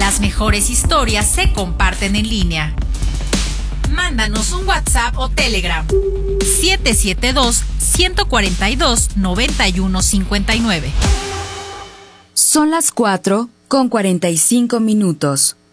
Las mejores historias se comparten en línea. Mándanos un WhatsApp o Telegram. 772-142-9159. Son las 4:45.